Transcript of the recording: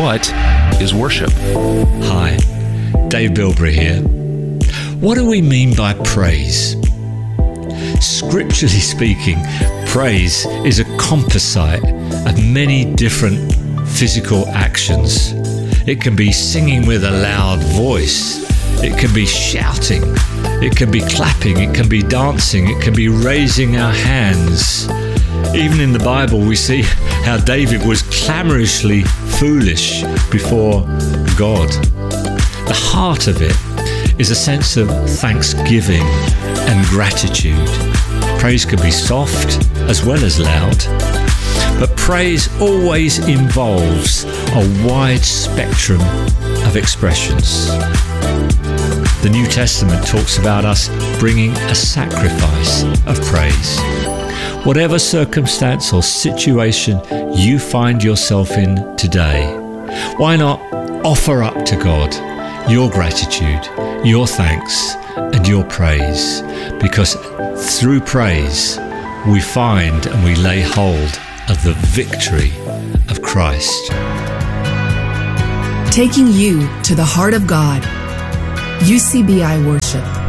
What is worship? Hi, Dave Bilbray here. What do we mean by praise? Scripturally speaking, praise is a composite of many different physical actions. It can be singing with a loud voice. It can be shouting. It can be clapping. It can be dancing. It can be raising our hands. Even in the Bible, we see how David was clamorously foolish before God. The heart of it is a sense of thanksgiving and gratitude. Praise can be soft as well as loud, but praise always involves a wide spectrum of expressions. The New Testament talks about us bringing a sacrifice of praise. Whatever circumstance or situation you find yourself in today, why not offer up to God your gratitude, your thanks, and your praise? Because through praise, we find and we lay hold of the victory of Christ. Taking you to the heart of God. UCBI Worship.